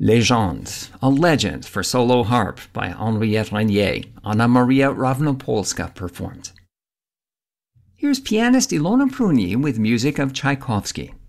Légende, a legend for solo harp by Henriette Renier, Anna Maria Ravnopolska performed. Here's pianist Ilona Prunyi with music of Tchaikovsky.